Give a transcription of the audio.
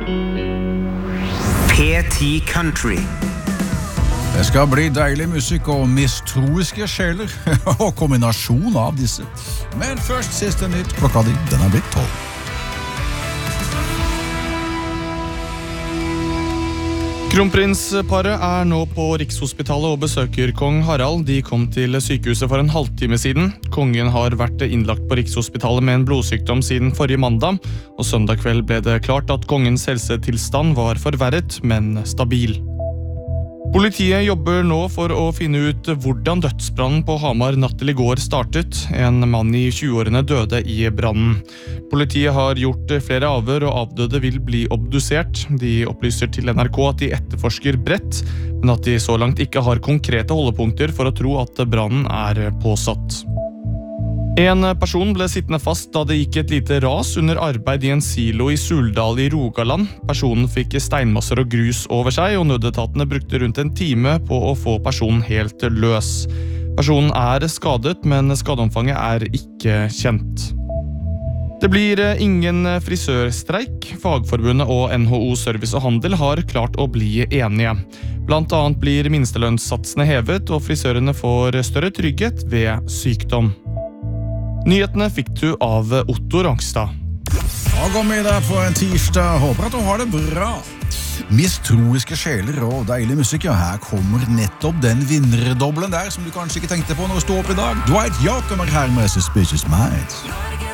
P10 Country. Det skal bli deilig musikk og mistroiske sjeler, og kombinasjon av disse. Men først siste nytt, klokka di, den er blitt 12. Kronprinsparet er nå på Rikshospitalet og besøker kong Harald. De kom til sykehuset for en halvtime siden. Kongen har vært innlagt på Rikshospitalet med en blodsykdom siden forrige mandag, og søndag kveld ble det klart at kongens helsetilstand var forverret, men stabil. Politiet jobber nå for å finne ut hvordan dødsbrannen på Hamar natt til i går startet. En mann i 20-årene døde i brannen. Politiet har gjort flere avhør, og avdøde vil bli obdusert. De opplyser til NRK at de etterforsker bredt, men at de så langt ikke har konkrete holdepunkter for å tro at brannen er påsatt. En person ble sittende fast da det gikk et lite ras under arbeid i en silo i Suldal i Rogaland. Personen fikk steinmasser og grus over seg, og nødetatene brukte rundt en time på å få personen helt løs. Personen er skadet, men skadeomfanget er ikke kjent. Det blir ingen frisørstreik. Fagforbundet og NHO Service og Handel har klart å bli enige. Blant annet blir minstelønnssatsene hevet, og frisørene får større trygghet ved sykdom. Nyhetene fikk du av Otto Rangstad. Da går vi der på en tirsdag. Håper at du har det bra. Mistroiske sjeler og deilig musikk. Ja, her kommer nettopp den vinnerdoblen der som du kanskje ikke tenkte på når du stod opp i dag. Dwight Yoakam er her med Suspicious Minds.